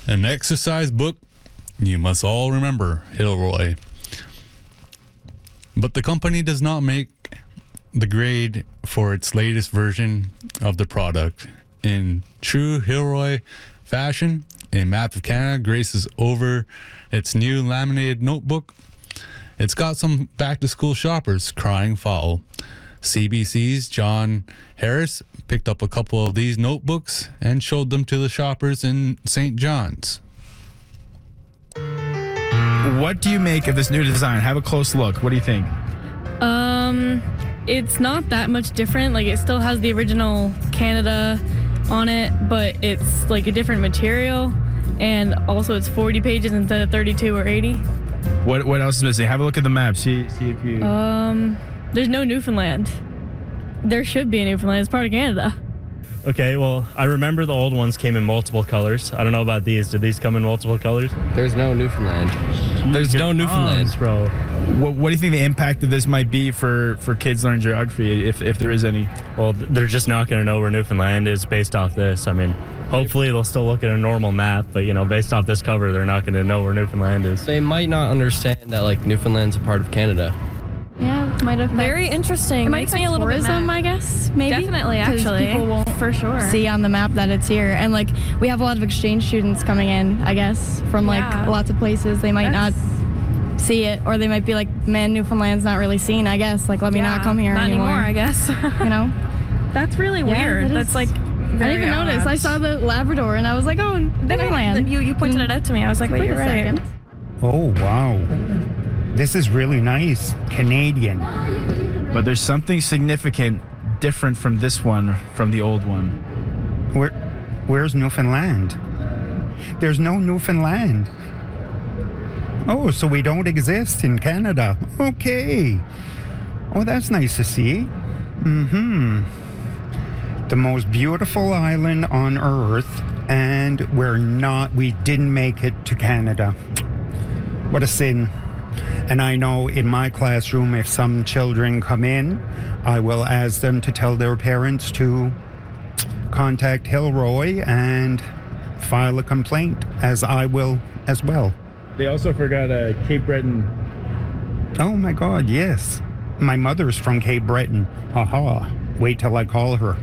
An exercise book you must all remember, Hilroy. But the company does not make the grade for its latest version of the product. In true Hilroy fashion, a map of Canada graces over its new laminated notebook. It's got some back-to-school shoppers crying foul. CBC's John Harris picked up a couple of these notebooks and showed them to the shoppers in St. John's. What do you make of this new design? Have a close look. What do you think? It's not that much different. Like, it still has the original Canada on it, but it's like a different material, and also it's 40 pages instead of 32 or 80. What else is missing? Have a look at the map. See if you. There's no Newfoundland. There should be a Newfoundland. It's part of Canada. Okay, well, I remember the old ones came in multiple colors. I don't know about these. Did these come in multiple colors? There's no Newfoundland. There's no Newfoundland. Bro. What do you think the impact of this might be for kids learning geography, if there is any? Well, they're just not going to know where Newfoundland is based off this. I mean, hopefully they'll still look at a normal map, but, based off this cover, they're not going to know where Newfoundland is. They might not understand that, Newfoundland's a part of Canada. Yeah, might have. Very interesting. It might Makes me a little bit tourism, mad. I guess. Maybe. Definitely, 'Cause actually. people won't For sure. see on the map that it's here, and we have a lot of exchange students coming in, I guess, from Yeah. lots of places. They might That's- not see it, or they might be like, "Man, Newfoundland's not really seen." I guess, let me not come here not anymore. I guess. That's really weird. that That's is- like. I didn't even notice. I saw the Labrador, and I was like, "Oh, Newfoundland." You pointed it out to me. I was like, Wait "Wait, a you're right." second. Oh, wow. This is really nice. Canadian. But there's something significant different from this one, from the old one. Where's Newfoundland? There's no Newfoundland. Oh, so we don't exist in Canada. Okay. Oh, that's nice to see. The most beautiful island on Earth, and we didn't make it to Canada. What a sin. And I know in my classroom, if some children come in, I will ask them to tell their parents to contact Hilroy and file a complaint, as I will as well. They also forgot Cape Breton. Oh my God, yes. My mother's from Cape Breton. Haha. Wait till I call her.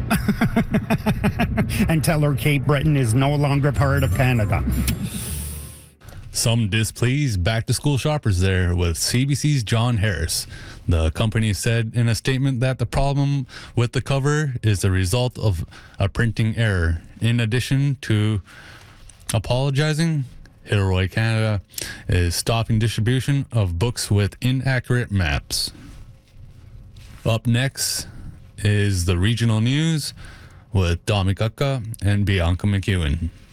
And tell her Cape Breton is no longer part of Canada. Some displeased back-to-school shoppers there with CBC's John Harris. The company said in a statement that the problem with the cover is the result of a printing error. In addition to apologizing, Hilroy Canada is stopping distribution of books with inaccurate maps. Up next is the regional news with Dami Gupta and Bianca McEwen.